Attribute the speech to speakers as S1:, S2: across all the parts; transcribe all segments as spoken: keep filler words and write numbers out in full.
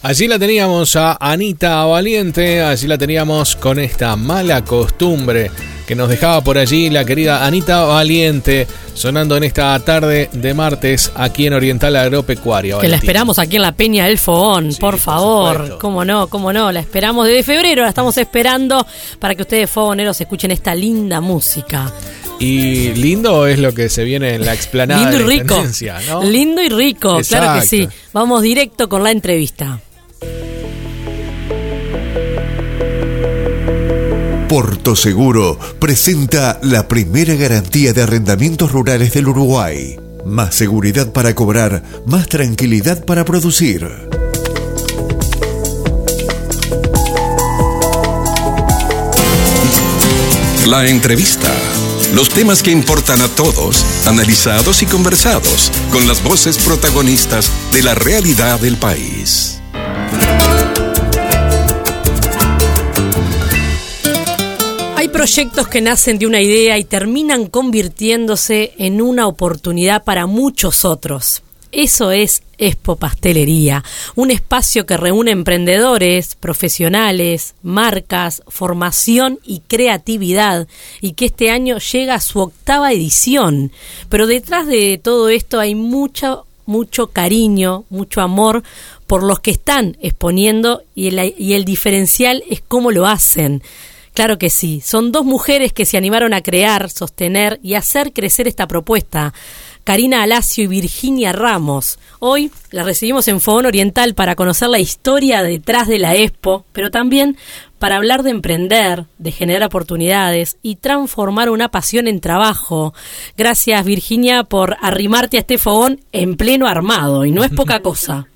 S1: Allí la teníamos a Anita Valiente, allí la teníamos con esta mala costumbre que nos dejaba por allí la querida Anita Valiente, sonando en esta tarde de martes aquí en Oriental Agropecuaria.
S2: Que Valentín. La esperamos aquí en la Peña del Fogón, sí, por favor. Por cómo no, cómo no, la esperamos desde febrero, la estamos esperando para que ustedes fogoneros escuchen esta linda música.
S1: Y lindo es lo que se viene en la explanada
S2: lindo
S1: de
S2: y rico.
S1: ¿No?
S2: Lindo y rico,
S1: Exacto.
S2: Claro que sí. Vamos directo con la entrevista.
S3: Porto Seguro presenta la primera garantía de arrendamientos rurales del Uruguay. Más seguridad para cobrar, más tranquilidad para producir.
S4: La entrevista. Los temas que importan a todos, analizados y conversados, con las voces protagonistas de la realidad del país.
S2: Hay proyectos que nacen de una idea y terminan convirtiéndose en una oportunidad para muchos otros. Eso es Expo Pastelería, un espacio que reúne emprendedores, profesionales, marcas, formación y creatividad, y que este año llega a su octava edición. Pero detrás de todo esto hay mucho, mucho cariño, mucho amor por los que están exponiendo, y el, y el diferencial es cómo lo hacen. Claro que sí, son dos mujeres que se animaron a crear, sostener y hacer crecer esta propuesta. Karina Alacio y Virginia Ramos. Hoy las recibimos en Fogón Oriental para conocer la historia detrás de la Expo, pero también para hablar de emprender, de generar oportunidades y transformar una pasión en trabajo. Gracias, Virginia, por arrimarte a este fogón en pleno armado, y no es poca cosa.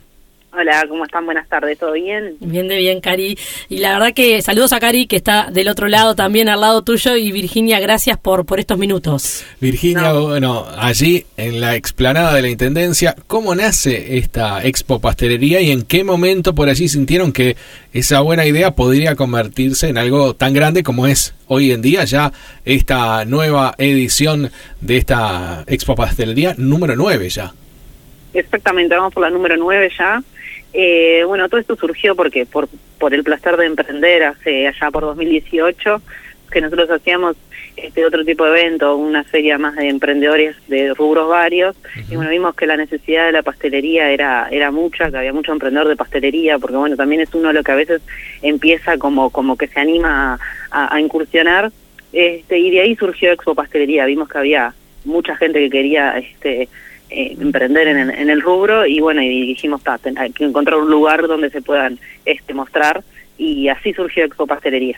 S5: Hola, ¿cómo están? Buenas tardes, ¿todo bien?
S2: Bien de bien, Cari. Y la verdad que saludos a Cari, que está del otro lado también, al lado tuyo, y Virginia, gracias por, por estos minutos.
S1: Virginia,
S5: no.
S1: bueno, allí en la explanada de la Intendencia, ¿cómo nace esta Expo Pastelería y en qué momento por allí sintieron que esa buena idea podría convertirse en algo tan grande como es hoy en día ya esta nueva edición de esta Expo Pastelería número nueve ya?
S5: Exactamente, vamos por la número nueve ya. Eh, bueno, todo esto surgió porque por por el placer de emprender hace allá por dos mil dieciocho, que nosotros hacíamos este otro tipo de evento, una feria más de emprendedores de rubros varios, uh-huh. Y bueno, vimos que la necesidad de la pastelería era era mucha, que había mucho emprendedor de pastelería, porque bueno, también es uno lo que a veces empieza como como que se anima a, a incursionar, este y de ahí surgió Expo Pastelería. Vimos que había mucha gente que quería este Eh, emprender en el, en el rubro, y bueno, y dijimos, ta, hay que encontrar un lugar donde se puedan este mostrar, y así surgió Expo Pastelería.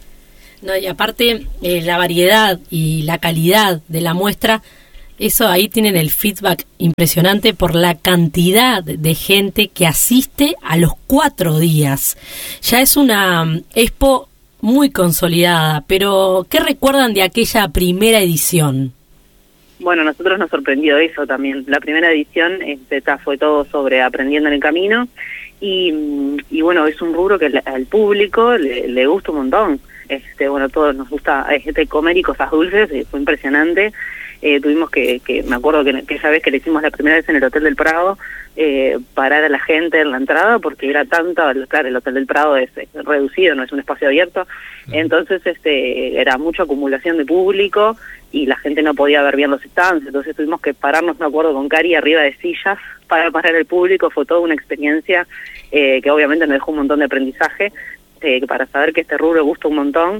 S2: No, y aparte eh, la variedad y la calidad de la muestra, eso ahí tienen el feedback impresionante por la cantidad de gente que asiste a los cuatro días. Ya es una um, expo muy consolidada, pero ¿qué recuerdan de aquella primera edición?
S5: Bueno, nosotros nos sorprendió eso también. La primera edición este, fue todo sobre aprendiendo en el camino, y, y bueno, es un rubro que al público le, le gusta un montón. Este, bueno, todos nos gusta este, comer y cosas dulces, fue impresionante. Eh, tuvimos que, que, me acuerdo que, que esa vez que le hicimos la primera vez en el Hotel del Prado, eh, parar a la gente en la entrada porque era tanta, claro, el Hotel del Prado es, es reducido, no es un espacio abierto, entonces este era mucha acumulación de público y la gente no podía ver bien los stands, entonces tuvimos que pararnos, me acuerdo, con Cari arriba de sillas para parar el público. Fue toda una experiencia eh, que obviamente nos dejó un montón de aprendizaje, eh, para saber que este rubro gusta un montón.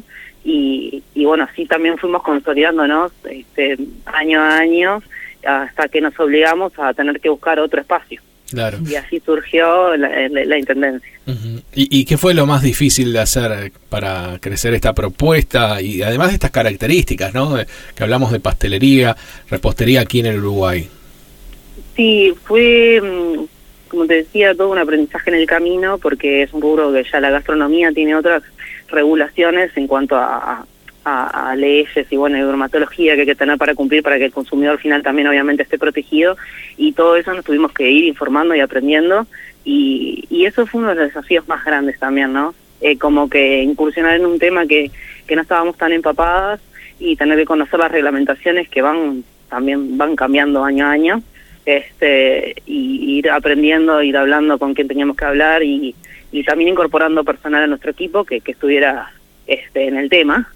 S5: Y, y bueno, así también fuimos consolidándonos este, año a año hasta que nos obligamos a tener que buscar otro espacio.
S1: Claro.
S5: Y así surgió la, la, la Intendencia.
S1: Uh-huh. ¿Y, ¿Y qué fue lo más difícil de hacer para crecer esta propuesta y además de estas características, ¿no? De, que hablamos de pastelería, repostería aquí en el Uruguay.
S5: Sí, fue, como te decía, todo un aprendizaje en el camino, porque es un rubro que ya la gastronomía tiene otras regulaciones en cuanto a, a, a leyes y bueno, y dermatología que hay que tener para cumplir, para que el consumidor final también obviamente esté protegido, y todo eso nos tuvimos que ir informando y aprendiendo, y, y eso fue uno de los desafíos más grandes también, ¿no? Eh, como que incursionar en un tema que, que no estábamos tan empapadas y tener que conocer las reglamentaciones que van también van cambiando año a año. este y ir aprendiendo, ir hablando con quien teníamos que hablar y, y también incorporando personal a nuestro equipo que, que estuviera este en el tema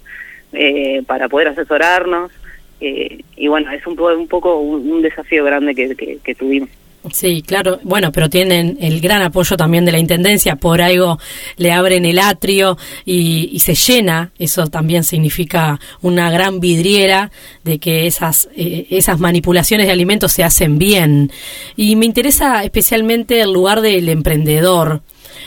S5: eh, para poder asesorarnos eh, y bueno, es un, un poco un, un desafío grande que, que, que tuvimos.
S2: Sí, claro, bueno, pero tienen el gran apoyo también de la Intendencia, por algo le abren el atrio y, y se llena, eso también significa una gran vidriera de que esas, eh, esas manipulaciones de alimentos se hacen bien. Y me interesa especialmente el lugar del emprendedor,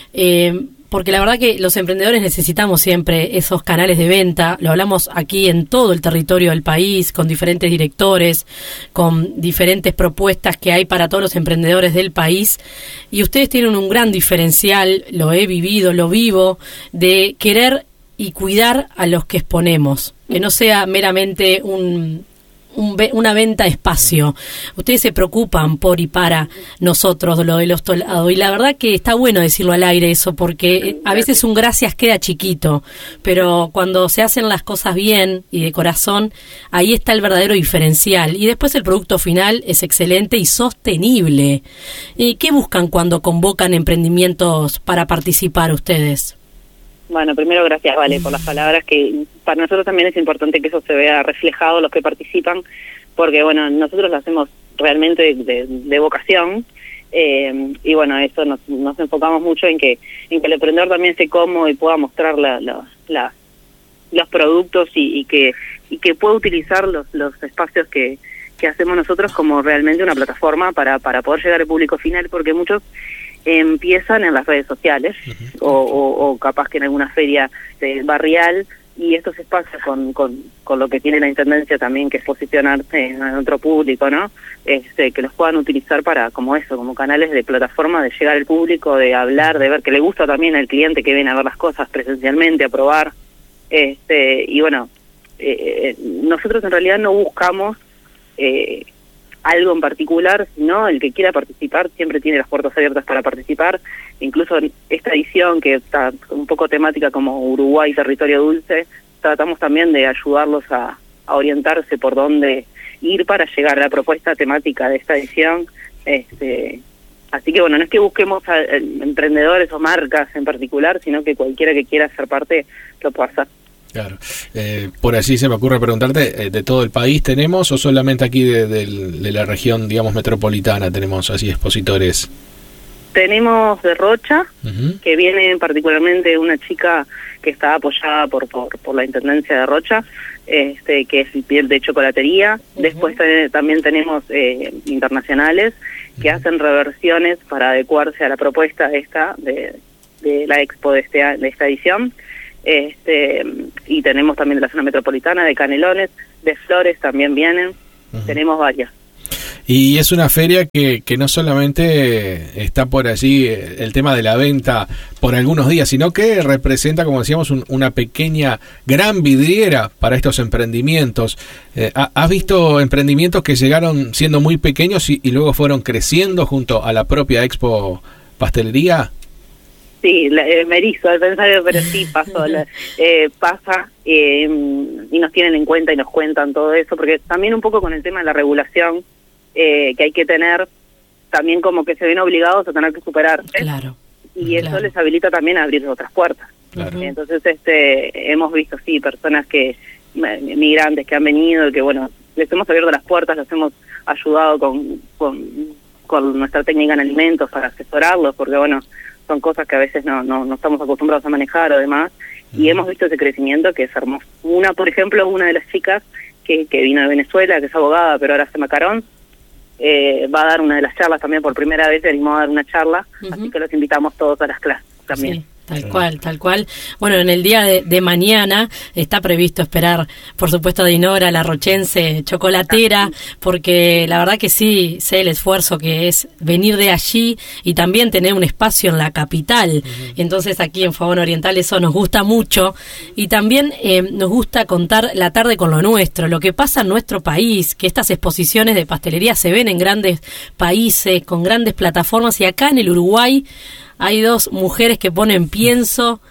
S2: eh, porque la verdad que los emprendedores necesitamos siempre esos canales de venta, lo hablamos aquí en todo el territorio del país, con diferentes directores, con diferentes propuestas que hay para todos los emprendedores del país, y ustedes tienen un gran diferencial, lo he vivido, lo vivo, de querer y cuidar a los que exponemos, que no sea meramente un... Un, una venta espacio. Ustedes se preocupan por y para nosotros, lo del hostolado, y la verdad que está bueno decirlo al aire eso, porque a veces un gracias queda chiquito, pero cuando se hacen las cosas bien y de corazón, ahí está el verdadero diferencial, y después el producto final es excelente y sostenible. ¿Y qué buscan cuando convocan emprendimientos para participar ustedes?
S5: Bueno, primero gracias, Vale, por las palabras, que para nosotros también es importante que eso se vea reflejado los que participan, porque bueno, nosotros lo hacemos realmente de, de, de vocación, eh, y bueno, eso nos, nos enfocamos mucho en que en que el emprendedor también se cómodo y pueda mostrar la, la, la, los productos y, y que y que pueda utilizar los, los espacios que, que hacemos nosotros como realmente una plataforma para, para poder llegar al público final, porque muchos empiezan en las redes sociales uh-huh. o, o, o capaz que en alguna feria de barrial, y estos espacios con, con, con lo que tiene la Intendencia también, que es posicionarse en otro público, ¿no? Este, que los puedan utilizar para, como eso, como canales de plataforma, de llegar al público, de hablar, de ver, que le gusta también al cliente que viene a ver las cosas presencialmente, a probar, este y bueno, eh, nosotros en realidad no buscamos eh, algo en particular, sino el que quiera participar siempre tiene las puertas abiertas para participar. Incluso en esta edición, que está un poco temática como Uruguay, territorio dulce, tratamos también de ayudarlos a, a orientarse por dónde ir para llegar a la propuesta temática de esta edición. Este, así que bueno, no es que busquemos a, a emprendedores o marcas en particular, sino que cualquiera que quiera ser parte lo pueda hacer.
S1: Claro. Eh, por allí se me ocurre preguntarte, eh, ¿de todo el país tenemos o solamente aquí de, de, de la región, digamos, metropolitana tenemos así expositores?
S5: Tenemos de Rocha,
S1: uh-huh.
S5: que viene particularmente una chica que está apoyada por por, por la Intendencia de Rocha, este que es piel de chocolatería. Uh-huh. Después te, también tenemos eh, internacionales que uh-huh. hacen reversiones para adecuarse a la propuesta esta de, de la expo de, este, de esta edición. Este y tenemos también de la zona metropolitana, de Canelones, de Flores también vienen, uh-huh. tenemos varias.
S1: Y es una feria que, que no solamente está por allí el tema de la venta por algunos días, sino que representa, como decíamos, un, una pequeña, gran vidriera para estos emprendimientos. Eh, ¿Has visto emprendimientos que llegaron siendo muy pequeños y, y luego fueron creciendo junto a la propia Expo Pastelería?
S5: Sí, la, eh, me erizo al pensar, pero sí pasó, la, eh, pasa eh, y nos tienen en cuenta y nos cuentan todo eso, porque también un poco con el tema de la regulación eh, que hay que tener, también como que se ven obligados a tener que superar.
S2: Claro.
S5: Y eso
S2: claro.
S5: les habilita también a abrir otras puertas.
S1: Claro.
S5: Entonces, este, hemos visto, sí, personas que, migrantes que han venido, y que bueno, les hemos abierto las puertas, los hemos ayudado con, con, con nuestra técnica en alimentos para asesorarlos, porque bueno, son cosas que a veces no, no, no estamos acostumbrados a manejar o demás, y hemos visto ese crecimiento que es hermoso. Una, por ejemplo, una de las chicas que, que vino de Venezuela, que es abogada, pero ahora hace macarón, eh, va a dar una de las charlas también, por primera vez venimos a dar una charla, uh-huh. así que los invitamos todos a las clases también.
S2: Sí. Tal cual, tal cual. Bueno, en el día de, de mañana está previsto esperar, por supuesto, a Dinora, la rochense chocolatera, porque la verdad que sí, sé el esfuerzo que es venir de allí y también tener un espacio en la capital. Uh-huh. Entonces aquí en Fogón Oriental eso nos gusta mucho, y también eh, nos gusta contar la tarde con lo nuestro, lo que pasa en nuestro país, que estas exposiciones de pastelería se ven en grandes países, con grandes plataformas, y acá en el Uruguay hay dos mujeres que ponen pienso,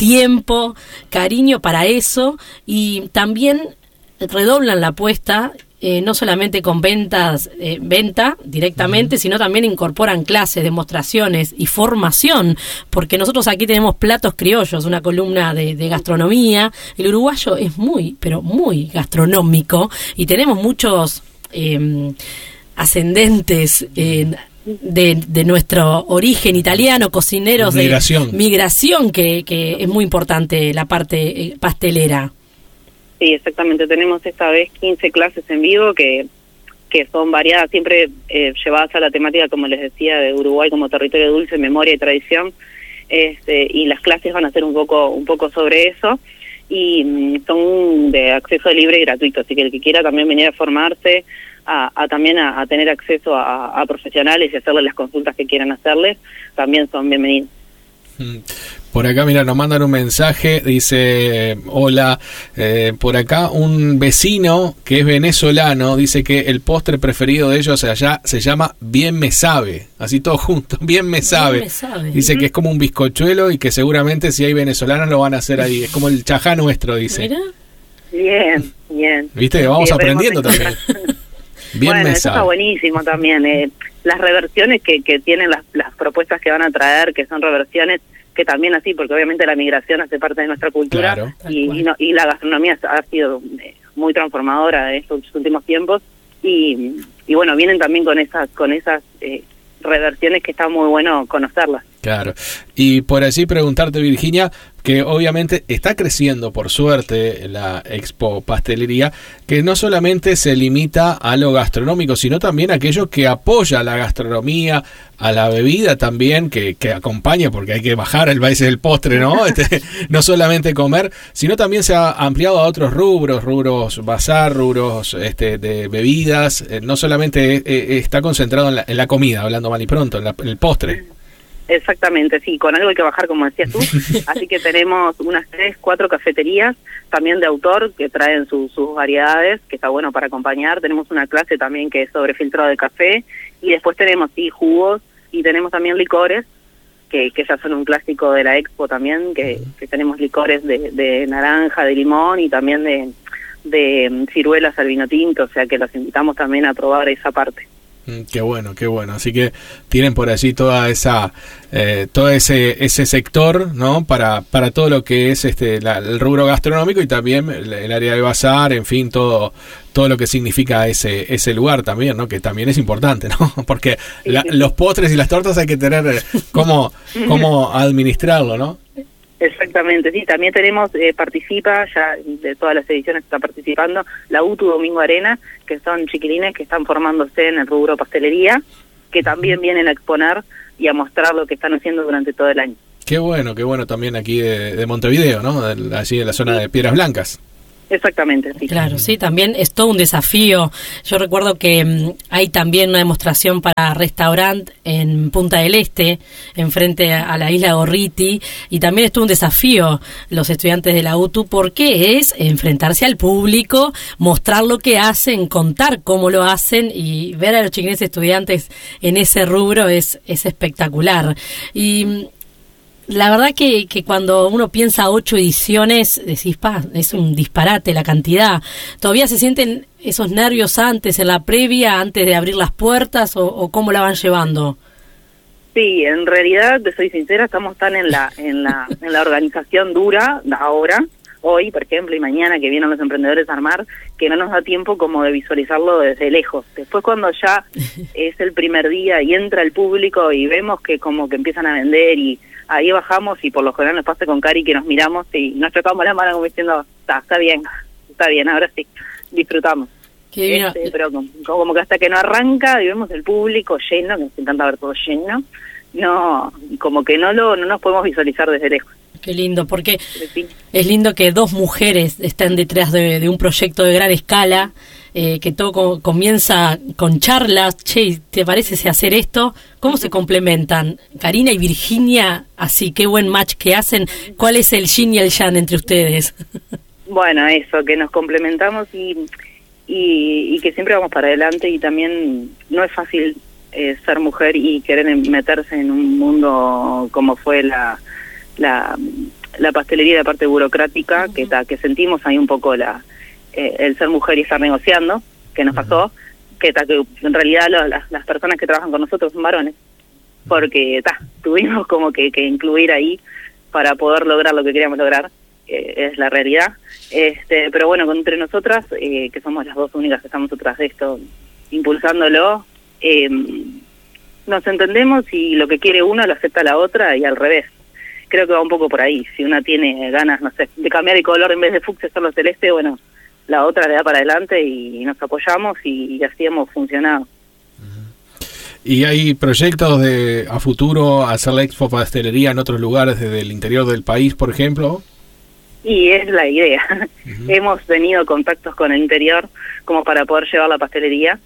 S2: tiempo, cariño para eso, y también redoblan la apuesta eh, no solamente con ventas, eh, venta directamente, uh-huh. sino también incorporan clases, demostraciones y formación, porque nosotros aquí tenemos Platos Criollos, una columna de, de gastronomía. El uruguayo es muy, pero muy gastronómico, y tenemos muchos eh, ascendentes en De, de nuestro origen italiano, cocineros
S1: migración.
S2: de migración, que, que es muy importante la parte pastelera.
S5: Sí, exactamente. Tenemos esta vez quince clases en vivo que, que son variadas, siempre eh, llevadas a la temática, como les decía, de Uruguay como territorio dulce, memoria y tradición. Este, y las clases van a ser un poco, un poco sobre eso. Y mm, son de acceso libre y gratuito, así que el que quiera también venir a formarse, a, a también a, a tener acceso a, a profesionales y hacerles las consultas que quieran hacerles, también son bienvenidos.
S1: Por acá, mira, nos mandan un mensaje, dice, hola, eh, por acá un vecino que es venezolano, dice que el postre preferido de ellos allá se llama Bien Me Sabe, así todo junto, Bien Me Sabe.
S2: Bien me sabe.
S1: Dice que es como un bizcochuelo y que seguramente si hay venezolanos lo van a hacer ahí, es como el chajá nuestro, dice.
S2: Mira.
S5: Bien, bien.
S1: Viste que vamos
S5: sí,
S1: aprendiendo también. Bien
S5: bueno,
S1: Me
S5: eso
S1: Sabe.
S5: está buenísimo también. Eh, las reversiones que, que tienen las, las propuestas que van a traer, que son reversiones, que también así, porque obviamente la migración hace parte de nuestra cultura,
S1: Claro.
S5: y, y, no, y la gastronomía ha sido eh, muy transformadora en estos últimos tiempos, y, y bueno, vienen también con esas con esas eh, reversiones que está muy bueno conocerlas.
S1: Claro. Y por allí preguntarte, Virginia, que obviamente está creciendo, por suerte, la Expo Pastelería, que no solamente se limita a lo gastronómico, sino también a aquello que apoya a la gastronomía, a la bebida también, que, que acompaña, porque hay que bajar el baile del postre, ¿no? Este, no solamente comer, sino también se ha ampliado a otros rubros, rubros bazar, rubros este, de bebidas, eh, no solamente eh, está concentrado en la, en la comida, hablando mal y pronto, en, la, en el postre.
S5: Exactamente, sí, con algo hay que bajar, como decías tú. Así que tenemos unas tres, cuatro cafeterías, también de autor, que traen su, sus variedades, que está bueno para acompañar. Tenemos una clase también que es sobre filtrado de café, y después tenemos, sí, jugos, y tenemos también licores, que, que ya son un clásico de la Expo también, que, que tenemos licores de, de naranja, de limón, y también de, de ciruelas al vino tinto, o sea que los invitamos también a probar esa parte.
S1: Qué bueno, qué bueno. Así que tienen por allí toda esa, eh, todo ese ese sector, ¿no? Para para todo lo que es este la, el rubro gastronómico, y también el, el área de bazar, en fin, todo todo lo que significa ese ese lugar también, ¿no? Que también es importante, ¿no? Porque la, los postres y las tortas hay que tener eh, cómo cómo administrarlo, ¿no?
S5: Exactamente, sí, también tenemos, eh, participa, ya de todas las ediciones está participando, la U T U Domingo Arena, que son chiquilines que están formándose en el rubro pastelería, que también vienen a exponer y a mostrar lo que están haciendo durante todo el año.
S1: Qué bueno, qué bueno también aquí de, de Montevideo, ¿no? De, allí en la zona de Piedras Blancas.
S5: Exactamente, sí.
S2: Claro, sí, también es todo un desafío. Yo recuerdo que mmm, hay también una demostración para restaurante en Punta del Este, enfrente a, a la isla Gorriti, y también es todo un desafío los estudiantes de la U T U, porque es enfrentarse al público, mostrar lo que hacen, contar cómo lo hacen, y ver a los chiquines estudiantes en ese rubro es, es espectacular. Y la verdad que, que cuando uno piensa ocho ediciones, decís, pa, es un disparate la cantidad. ¿Todavía se sienten esos nervios antes, en la previa, antes de abrir las puertas, o, o cómo la van llevando?
S5: Sí, en realidad, te soy sincera, estamos tan en la en la en la organización dura ahora, hoy, por ejemplo, y mañana que vienen los emprendedores a armar, que no nos da tiempo como de visualizarlo desde lejos. Después, cuando ya es el primer día y entra el público y vemos que como que empiezan a vender, y ahí bajamos, y por lo general nos pasa con Cari que nos miramos y nos tocamos la mano como diciendo, está, está bien, está bien, ahora sí, disfrutamos. Este, pero como, como que hasta que no arranca y vemos el público lleno, que nos encanta ver todo lleno, no, como que no lo no nos podemos visualizar desde lejos.
S2: Qué lindo, porque es lindo que dos mujeres estén detrás de, de un proyecto de gran escala, eh, que todo co- comienza con charlas. Che, ¿te parece si hacer esto? ¿Cómo se complementan? Karina y Virginia, así, qué buen match que hacen. ¿Cuál es el yin y el yang entre ustedes?
S5: Bueno, eso, que nos complementamos y, y, y que siempre vamos para adelante, y también no es fácil eh, ser mujer y querer meterse en un mundo como fue la... la la pastelería, de parte burocrática, uh-huh. que ta, que sentimos ahí un poco la eh, el ser mujer y estar negociando, que nos pasó, que, ta, que en realidad lo, las, las personas que trabajan con nosotros son varones, porque ta, tuvimos como que, que incluir ahí para poder lograr lo que queríamos lograr, eh, es la realidad. Este, pero bueno, entre nosotras, eh, que somos las dos únicas que estamos detrás de esto, impulsándolo, eh, nos entendemos y lo que quiere una lo acepta la otra y al revés. Creo que va un poco por ahí. Si una tiene ganas, no sé, de cambiar el color en vez de fucsia hacerlo celeste, bueno, la otra le da para adelante y nos apoyamos y, y así hemos funcionado.
S1: ¿Y hay proyectos de a futuro hacer la Expo Pastelería en otros lugares desde el interior del país, por ejemplo?
S5: Y es la idea. Uh-huh. Hemos tenido contactos con el interior como para poder llevar la pastelería,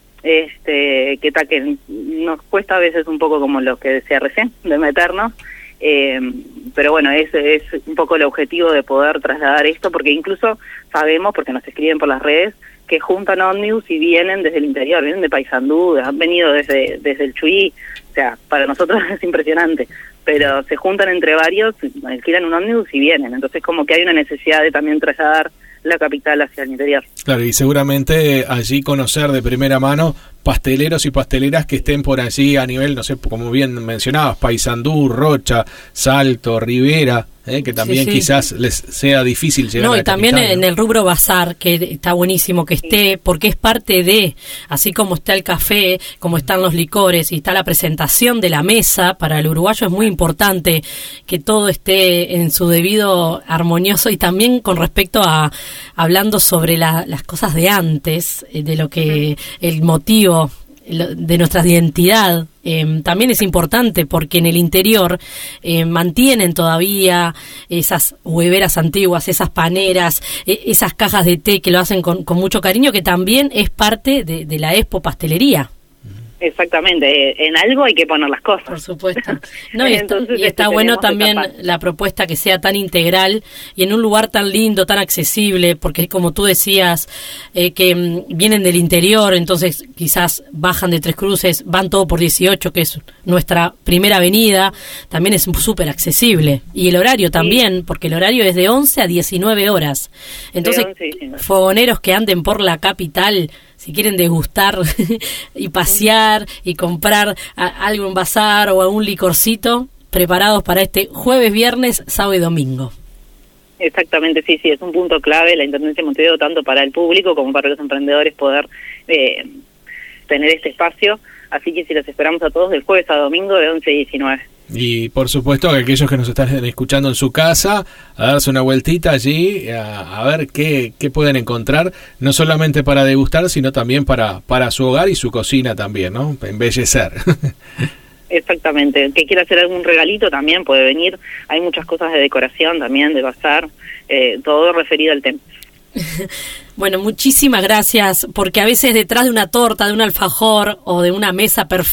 S5: este que, ta, que nos cuesta a veces un poco como lo que decía recién, de meternos, eh, pero bueno, ese es un poco el objetivo de poder trasladar esto, porque incluso sabemos, porque nos escriben por las redes, que juntan ómnibus y vienen desde el interior, vienen de Paysandú, han venido desde desde el Chuy, o sea, para nosotros es impresionante, pero se juntan entre varios, alquilan un ómnibus y vienen, entonces como que hay una necesidad de también trasladar la capital hacia el interior.
S1: Claro, y seguramente allí conocer de primera mano pasteleros y pasteleras que estén por allí a nivel, no sé, como bien mencionabas, Paysandú, Rocha, Salto, Rivera, eh, que también sí, sí. quizás les sea difícil llegar
S2: no,
S1: a la
S2: y también
S1: capital,
S2: en
S1: ¿no?
S2: el rubro bazar, que está buenísimo que esté, porque es parte de, así como está el café, como están los licores y está la presentación de la mesa, para el uruguayo es muy importante que todo esté en su debido armonioso, y también con respecto a, hablando sobre la, las cosas de antes, de lo que, el motivo de nuestra identidad, eh, también es importante porque en el interior eh, mantienen todavía esas hueveras antiguas, esas paneras, eh, esas cajas de té que lo hacen con, con mucho cariño, que también es parte de, de la Expo Pastelería.
S5: Exactamente, en algo hay que poner las cosas.
S2: Por supuesto. No, y,
S5: Entonces,
S2: está, y está
S5: este,
S2: bueno también la propuesta que sea tan integral y en un lugar tan lindo, tan accesible, porque como tú decías, eh, que mm, vienen del interior, entonces quizás bajan de Tres Cruces, van todo por dieciocho, que es nuestra primera avenida, también es súper accesible. Y el horario también, sí. porque el horario es de once a diecinueve horas. Entonces, once, sí, no. fogoneros que anden por la capital, si quieren degustar y pasear y comprar a, algo en bazar o algún licorcito, preparados para este jueves, viernes, sábado y domingo.
S5: Exactamente, sí, sí, es un punto clave la Intendencia de Montevideo, tanto para el público como para los emprendedores, poder eh, tener este espacio. Así que si los esperamos a todos del jueves a domingo de once a diecinueve.
S1: Y por supuesto que aquellos que nos están escuchando en su casa, a darse una vueltita allí, a, a ver qué, qué pueden encontrar, no solamente para degustar, sino también para, para su hogar y su cocina también, ¿no? Embellecer.
S5: Exactamente, el que quiera hacer algún regalito también puede venir, hay muchas cosas de decoración también, de bazar, eh, todo referido al tema.
S2: Bueno, muchísimas gracias, porque a veces detrás de una torta, de un alfajor o de una mesa perfecta,